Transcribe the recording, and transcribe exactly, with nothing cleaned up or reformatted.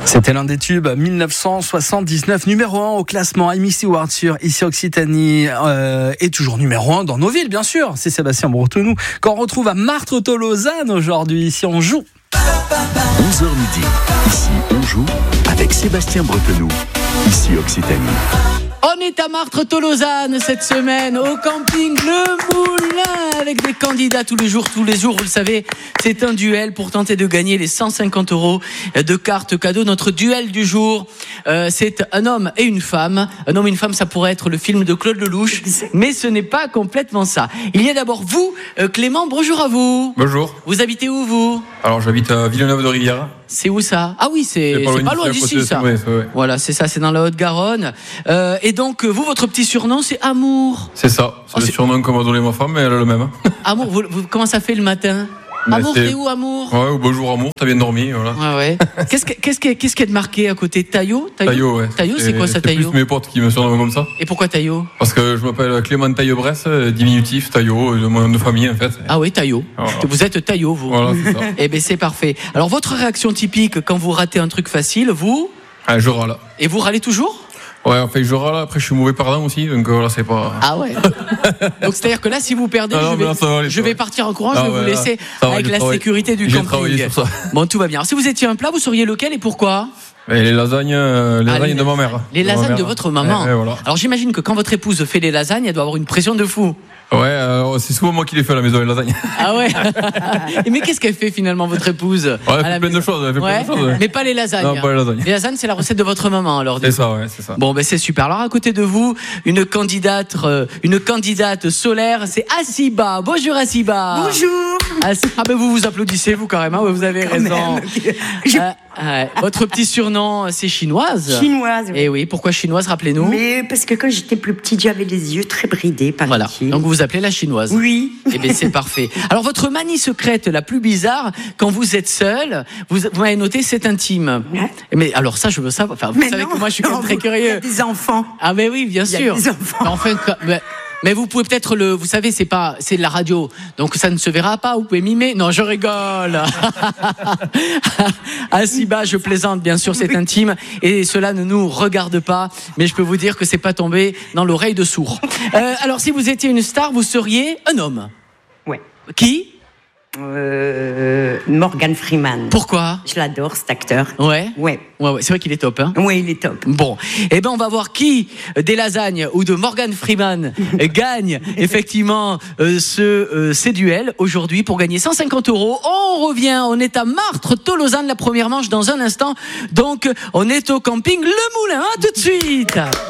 C'était l'un des tubes dix-neuf cent soixante-dix-neuf, numéro un au classement M C Awards sur ici Occitanie euh, et toujours numéro un dans nos villes, bien sûr. C'est Sébastien Bretonnou qu'on retrouve à Martres-Tolosane aujourd'hui. Ici, on joue. onze heures midi. Ici, on joue avec Sébastien Bretonnou. Ici Occitanie. On est à Martres-Tolosane cette semaine au camping Le Moulin avec des candidats tous les jours, tous les jours, vous le savez, c'est un duel pour tenter de gagner les cent cinquante euros de cartes cadeaux. Notre duel du jour, euh, c'est un homme et une femme. Un homme et une femme, ça pourrait être le film de Claude Lelouch, mais ce n'est pas complètement ça. Il y a d'abord vous, euh, Clément, bonjour à vous. Bonjour. Vous habitez où, vous ? Alors j'habite à Villeneuve-de-Rivière. C'est où ça ? Ah oui, c'est, C'est pas c'est loin pas loin d'ici, à d'ici, côté, ça. ouais, ouais. Voilà, c'est ça, c'est dans la Haute-Garonne. Euh, et donc, vous, votre petit surnom, c'est Amour. C'est ça, c'est Oh, le c'est- surnom qu'on m'a donné ma femme, mais elle a le même. Amour, vous, vous- comment ça fait le matin ? Mais Amour, c'est- t'es où, Amour ? Ouais, ou bonjour amour, t'as bien dormi, voilà. Ouais, ouais. Qu'est-ce que- qu'est-ce qui est, qu'est-ce qui est de marqué à côté ? Taillot ? Taillot, ouais. Taillot, c'est quoi ça, C'est Taillot ? plus mes potes qui me surnomment comme ça. Et pourquoi Taillot ? Parce que je m'appelle Clément Taillot-Bresse, euh, diminutif, Taillot, euh, de mon nom de famille en fait. Ah oui, Taillot. Voilà. Vous êtes Taillot, vous. Voilà, c'est ça. Eh bien, c'est parfait. Alors, votre réaction typique quand vous ratez un truc facile, vous ? Ah, je râle. Et vous râlez toujours ? Ouais, en fait, je râle, après je suis mauvais perdant aussi, donc euh, voilà, c'est pas... Ah ouais. Donc c'est-à-dire que là, si vous perdez, Ah non, je mais vais, là, ça va aller, je ça vais va. partir en courant, je Ah vais ouais, vous là, laisser ça va, avec j'ai la travaillé- sécurité du j'ai camping. travaillé sur ça. Bon, tout va bien. Alors, si vous étiez un plat, vous seriez lequel et pourquoi ? Et les lasagnes, euh, les Ah, lasagnes les- de ma mère. Les ma lasagnes mère. de votre maman. Ouais, ouais, voilà. Alors j'imagine que quand votre épouse fait les lasagnes, elle doit avoir une pression de fou. Ouais, euh, c'est souvent moi qui les fais à la maison, les lasagnes. Ah ouais. Et mais qu'est-ce qu'elle fait finalement votre épouse Ouais, elle à fait la plein de maison choses, elle fait Ouais, plein de choses. ouais. mais pas les lasagnes. Non, pas les lasagnes. Les lasagnes, c'est la recette de votre maman alors. du C'est coup. ça, ouais, c'est ça. Bon, ben c'est super. Alors à côté de vous, une candidate, euh, une candidate solaire, c'est Asiba. Bonjour Asiba. Bonjour. As- Ah ben vous vous applaudissez vous carrément, ouais, vous avez Quand raison. même. Je- Euh, ouais. Votre petit surnom, c'est chinoise. Chinoise. oui. Et oui, pourquoi chinoise, rappelez-nous. Mais parce que quand j'étais plus petite, j'avais les yeux très bridés, par Voilà. ici. Donc vous vous appelez la chinoise. Oui. Eh bien, c'est parfait. Alors, votre manie secrète la plus bizarre, quand vous êtes seul, vous, vous m'avez noté, c'est intime. Ouais. Mais alors, ça, je veux savoir. Enfin, vous Mais savez non, que moi, je suis quand non, même très vous- Il y curieux. a des enfants. Ah, mais oui, bien Il y a sûr. des enfants. Mais enfin, quoi- mais, mais vous pouvez peut-être le. Vous savez, c'est pas. C'est de la radio. Donc, ça ne se verra pas. Vous pouvez mimer. Non, je rigole. Ah, si bas, je plaisante, bien sûr, c'est intime. Et cela ne nous regarde pas. Mais je peux vous dire que c'est pas tombé dans l'oreille de sourd. Euh, alors, si vous étiez une star, vous seriez un homme. Ouais. Qui ? Euh, Morgan Freeman. Pourquoi ? Je l'adore, cet acteur. Ouais. Ouais. Ouais, ouais, c'est vrai qu'il est top, hein. Ouais, il est top. Bon, eh ben on va voir qui euh, des lasagnes ou de Morgan Freeman euh, gagne effectivement euh, ce euh, ces duels aujourd'hui pour gagner cent cinquante euros. On revient, on est à Martres-Tolosane, la première manche dans un instant. Donc on est au camping Le Moulin, hein, tout de suite.